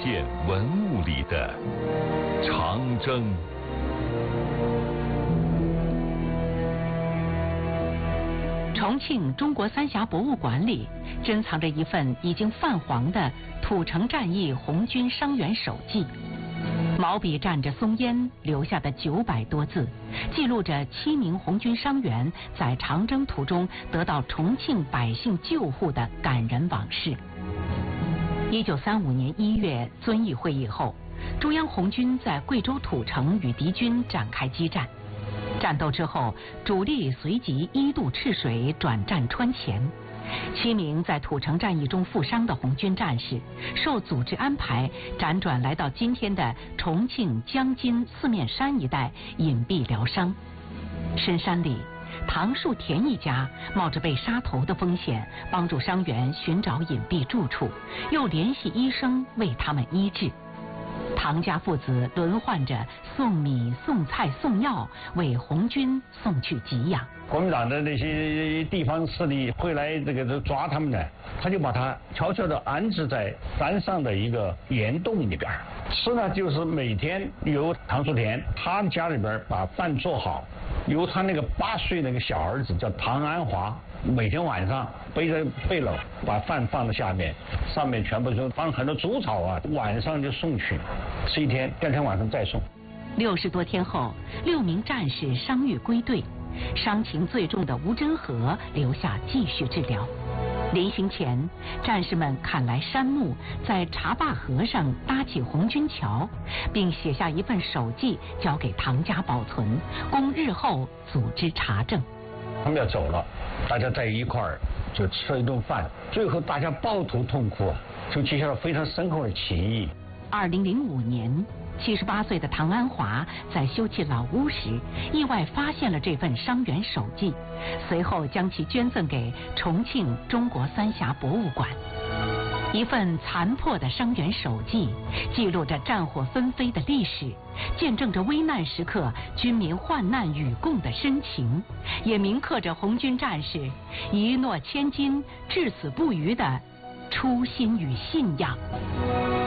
现文物里的长征。 重庆中国三峡博物馆里珍藏着一份已经泛黄的土城战役红军伤员手记，毛笔蘸着松烟留下的900多字，记录着7名红军伤员在长征途中得到重庆百姓救护的感人往事。1935年1月遵义会议后，中央红军在贵州土城与敌军展开激战。战斗之后，主力随即一渡赤水转战川黔。7名在土城战役中负伤的红军战士，受组织安排辗转来到今天的重庆江津四面山一带隐蔽疗伤。深山里，唐树田一家冒着被杀头的风险，帮助伤员寻找隐蔽住处，又联系医生为他们医治。唐家父子轮换着送米、送菜、送药，为红军送去给养。 国民党的那些地方势力会来抓他们呢，他就把他悄悄地安置在山上的一个岩洞里边。吃呢，就是每天由唐树田他家里边把饭做好，由他那个8岁那个小儿子叫唐安华，每天晚上背着背篓把饭放在下面，上面全部就放很多猪草啊，晚上就送去吃一天，第二天晚上再送。 60多天后，6名战士伤愈归队，伤情最重的吴真和留下继续治疗。临行前，战士们砍来杉木，在茶坝河上搭起红军桥，并写下一份手记交给唐家保存，供日后组织查证。 他们要走了，大家在一块儿就吃了一顿饭，最后大家抱头痛哭，就结下了非常深厚的情谊。 2005年，78岁的唐安华在修葺老屋时，意外发现了这份伤员手记，随后将其捐赠给重庆中国三峡博物馆。一份残破的伤员手记，记录着战火纷飞的历史，见证着危难时刻军民患难与共的深情，也铭刻着红军战士一诺千金、至死不渝的初心与信仰。